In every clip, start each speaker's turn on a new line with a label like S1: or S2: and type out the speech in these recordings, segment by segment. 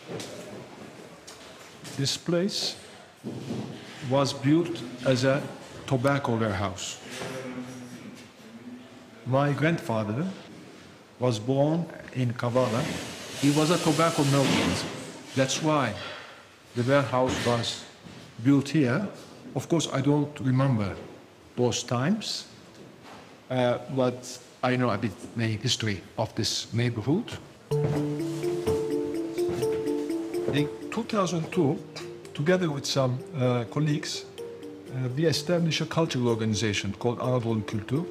S1: This place was built as a tobacco warehouse. My grandfather was born in Kavala. He was a tobacco merchant. That's why the warehouse was built here. Of course, I don't remember those times, but I know a bit the history of this neighborhood. In 2002, together with some colleagues, we established a cultural organization called Anadolu Kültür.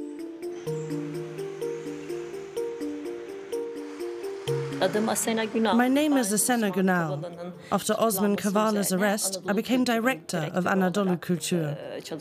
S2: My name is Asena Günal. After Osman Kavala's arrest, I became director of Anadolu Kültür.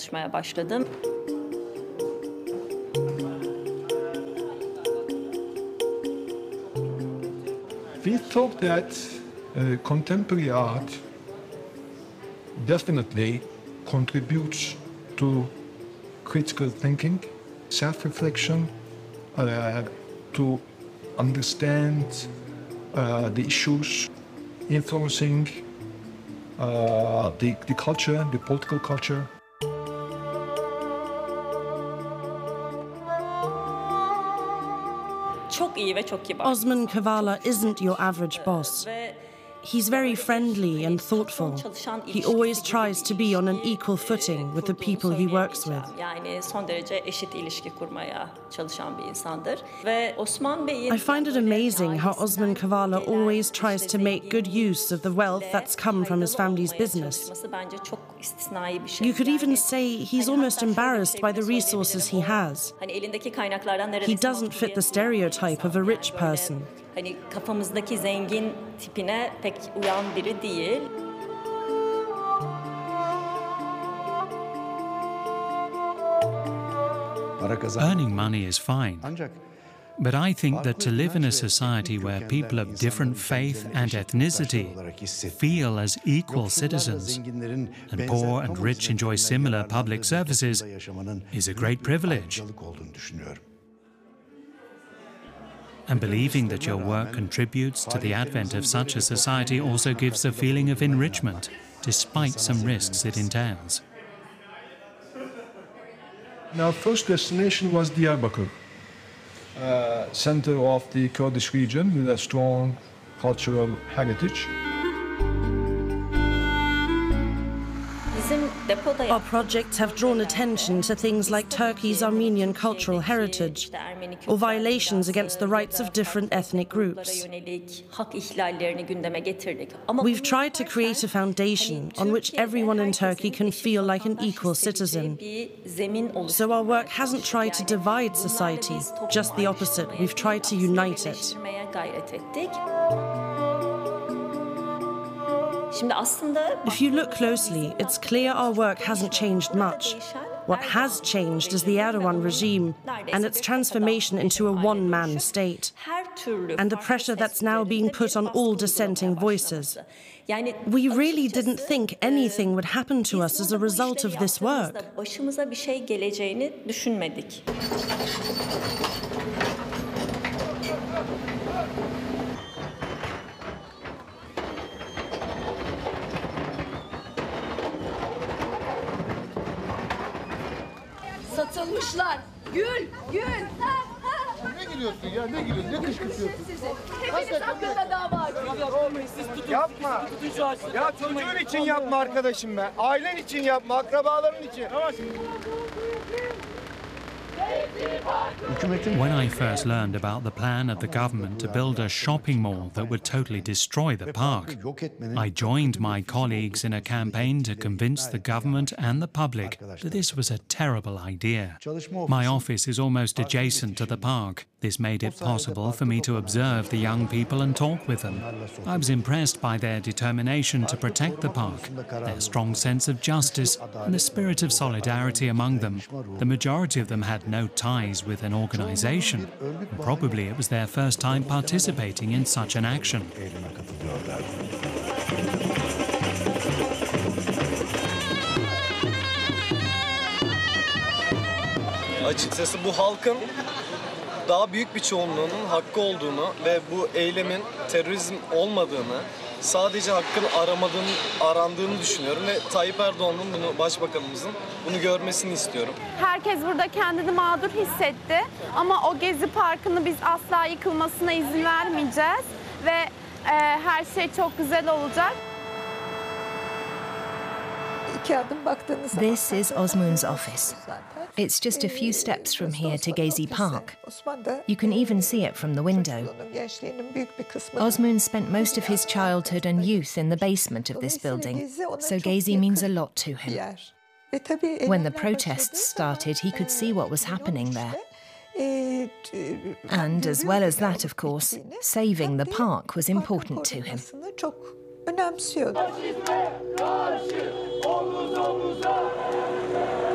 S1: We thought that contemporary art definitely contributes to critical thinking, self-reflection, to understand the issues influencing the culture, the political culture.
S2: Osman Kavala isn't your average boss. He's very friendly and thoughtful. He always tries to be on an equal footing with the people he works with. I find it amazing how Osman Kavala always tries to make good use of the wealth that's come from his family's business. You could even say he's almost embarrassed by the resources he has. He doesn't fit the stereotype of a rich person.
S3: Kafamızdaki zengin tipine pek uyan biri değil.
S4: Earning money is fine. But I think that to live in a society where people of different faith and ethnicity feel as equal citizens, and poor and rich enjoy similar public services, is a great privilege. And believing that your work contributes to the advent of such a society also gives a feeling of enrichment, despite some risks it entails.
S1: Our first destination was Diyarbakır, center of the Kurdish region with a strong cultural heritage.
S2: Our projects have drawn attention to things like Turkey's Armenian cultural heritage or violations against the rights of different ethnic groups. We've tried to create a foundation on which everyone in Turkey can feel like an equal citizen. So our work hasn't tried to divide society, just the opposite. We've tried to unite it. If you look closely, it's clear our work hasn't changed much. What has changed is the Erdogan regime and its transformation into a one-man state, and the pressure that's now being put on all dissenting voices. We really didn't think anything would happen to us as a result of this work.
S5: Satılmışlar. Gül, gül.
S6: Ne gülüyorsun ya? Ne gülüyorsun? Ne kışkırtıyorsun?
S5: Hepiniz hakkında dava açın.
S6: Yapma. Ya çocuğun için yapma arkadaşım be. Ailen için yapma, akrabaların için.
S4: When I first learned about the plan of the government to build a shopping mall that would totally destroy the park, I joined my colleagues in a campaign to convince the government and the public that this was a terrible idea. My office is almost adjacent to the park. This made it possible for me to observe the young people and talk with them. I was impressed by their determination to protect the park, their strong sense of justice and the spirit of solidarity among them. The majority of them had no ties with an organization. And probably it was their first time participating in such an action.
S7: Açıkçası bu halkın daha büyük bir çoğunluğunun hakkı olduğunu ve bu eylemin terörizm olmadığını sadece hakkın arandığını düşünüyorum ve Tayyip Erdoğan'ın bunu, başbakanımızın bunu görmesini istiyorum.
S8: Herkes burada kendini mağdur hissetti ama o Gezi Parkı'nı biz asla yıkılmasına izin vermeyeceğiz ve her şey çok güzel olacak.
S9: This is Osman's office. It's just a few steps from here to Gezi Park. You can even see it from the window. Osman spent most of his childhood and youth in the basement of this building, so Gezi means a lot to him. When the protests started, he could see what was happening there. And as well as that, of course, saving the park was important to him.
S5: Önemsiyordu.